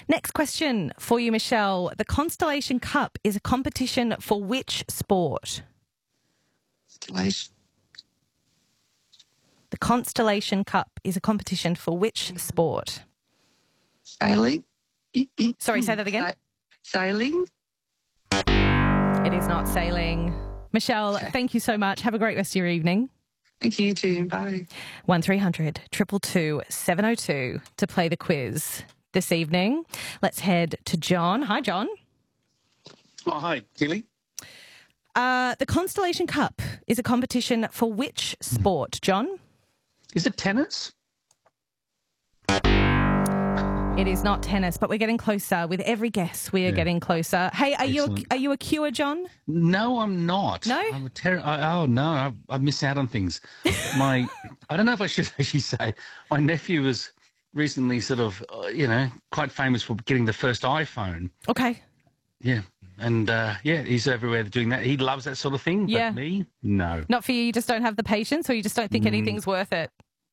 Next question for you, Michelle. The Constellation Cup is a competition for which sport? Constellation. The Constellation Cup is a competition for which sport? Sailing. Sorry, say that again. Sailing. It is not sailing. Michelle, thank you so much. Have a great rest of your evening. Thank you too. Bye. 1300 222 702 to play the quiz this evening. Let's head to John. Hi, John. Oh, hi, Keely. The Constellation Cup is a competition for which sport, John? Is it tennis? It is not tennis, but we're getting closer. With every guess, we are getting closer. Hey, are you a queuer, John? No, I'm not. No? I'm I miss out on things. I don't know if I should actually say, my nephew was recently sort of, quite famous for getting the first iPhone. Okay. Yeah. And, he's everywhere doing that. He loves that sort of thing, but me, no. Not for you? You just don't have the patience, or you just don't think anything's worth it?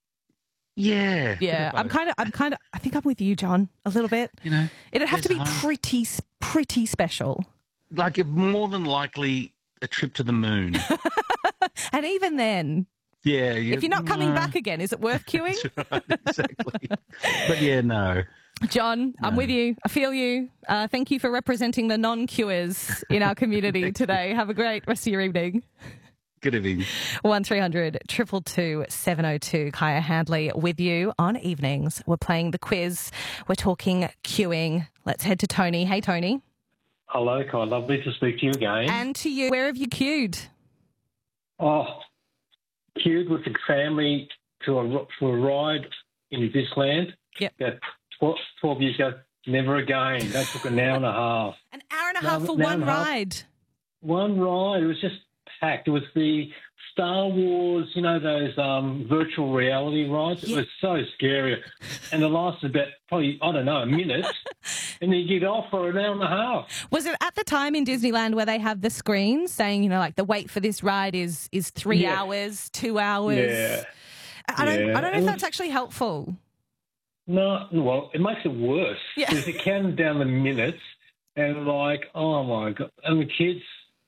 Yeah. Yeah. I think I'm with you, John, a little bit. It'd have to be pretty special. Like, more than likely a trip to the moon. And even then... Yeah. If you're not coming back again, is it worth queuing? That's right, exactly. But no. John, I'm with you. I feel you. Thank you for representing the non-queuers in our community today. Have a great rest of your evening. Good evening. 1300 222 702. Kaya Handley with you on evenings. We're playing the quiz. We're talking queuing. Let's head to Tony. Hey, Tony. Hello, Kai. Lovely to speak to you again. And to you. Where have you queued? Oh, queued with the family for a ride in Disneyland. Yep. About 12 years ago. Never again. That took an hour and a half. An hour and a half for one ride? One ride. It was just packed. It was the Star Wars, those virtual reality rides. It was so scary. And it lasted about probably, a minute. And then you get off for an hour and a half. Was it at the time in Disneyland where they have the screens saying, like the wait for this ride is 3 hours, 2 hours? Yeah. I don't know if that's actually helpful. No, well, it makes it worse. Yeah. Because it counts down the minutes and oh my God. And the kids,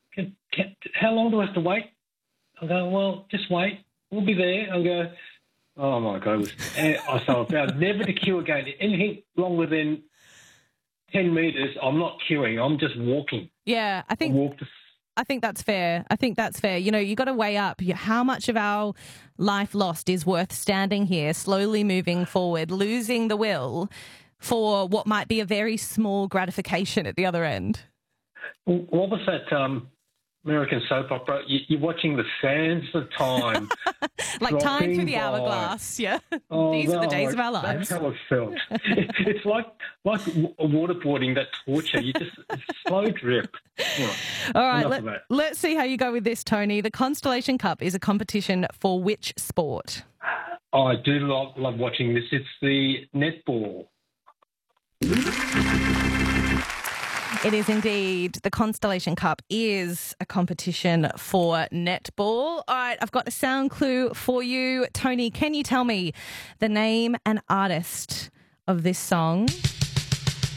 how long do I have to wait? I go, well, just wait. We'll be there. I go, oh my God. I vowed never to queue again. Anything longer than 10 metres, I'm not queuing. I'm just walking. Yeah, I think that's fair. You got to weigh up how much of our life lost is worth standing here, slowly moving forward, losing the will for what might be a very small gratification at the other end. What was that American soap opera? You're watching the sands of time. Like time through the hourglass, yeah. Oh, These are the days of our lives. That's how it felt. It's like waterboarding, that torture. It's a slow drip. All right, let's see how you go with this, Tony. The Constellation Cup is a competition for which sport? Oh, I do love watching this. It's the netball. It is indeed. The Constellation Cup is a competition for netball. All right, I've got a sound clue for you. Tony, can you tell me the name and artist of this song?